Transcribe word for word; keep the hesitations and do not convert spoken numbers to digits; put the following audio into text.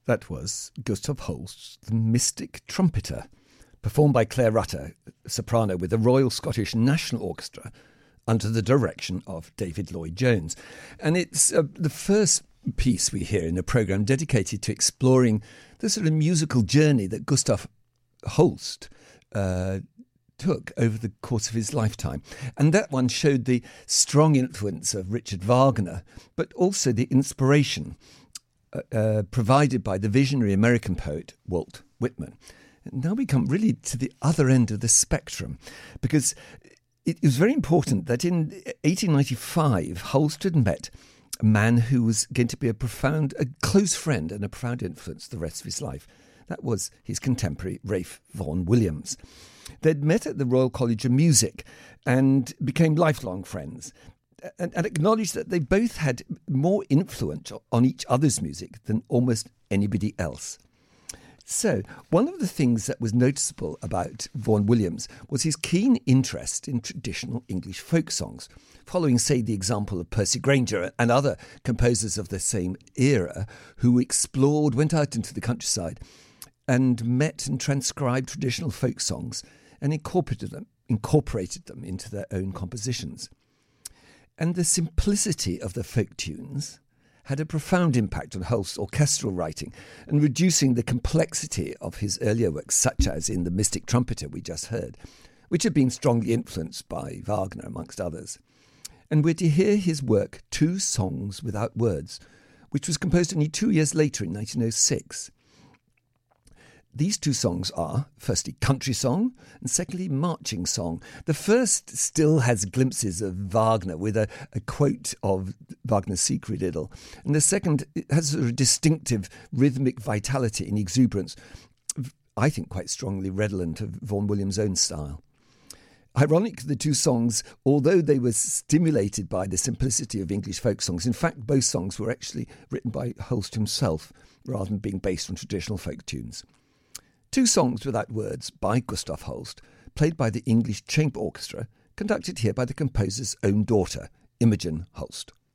That was Gustav Holst's The Mystic Trumpeter, performed by Claire Rutter, soprano with the Royal Scottish National Orchestra under the direction of David Lloyd-Jones. And it's uh, the first piece we hear in a programme dedicated to exploring the sort of musical journey that Gustav Holst uh, took over the course of his lifetime. And that one showed the strong influence of Richard Wagner, but also the inspiration uh, uh, provided by the visionary American poet Walt Whitman. And now we come really to the other end of the spectrum, because it was very important that in eighteen ninety-five, Holst had met a man who was going to be a profound, a close friend and a profound influence the rest of his life. That was his contemporary Ralph Vaughan Williams. They'd met at the Royal College of Music and became lifelong friends, and, and acknowledged that they both had more influence on each other's music than almost anybody else. So, one of the things that was noticeable about Vaughan Williams was his keen interest in traditional English folk songs, following, say, the example of Percy Grainger and other composers of the same era who explored, went out into the countryside and met and transcribed traditional folk songs and incorporated them, incorporated them into their own compositions. And the simplicity of the folk tunes had a profound impact on Holst's orchestral writing and reducing the complexity of his earlier works, such as in The Mystic Trumpeter we just heard, which had been strongly influenced by Wagner, amongst others. And we're to hear his work Two Songs Without Words, which was composed only two years later in nineteen oh six. These two songs are, firstly, Country Song, and secondly, Marching Song. The first still has glimpses of Wagner with a, a quote of Wagner's Siegfried Idyll, and the second has a distinctive rhythmic vitality and exuberance, I think quite strongly redolent of Vaughan Williams' own style. Ironic, the two songs, although they were stimulated by the simplicity of English folk songs, in fact, both songs were actually written by Holst himself, rather than being based on traditional folk tunes. Two Songs Without Words by Gustav Holst, played by the English Chamber Orchestra, conducted here by the composer's own daughter, Imogen Holst.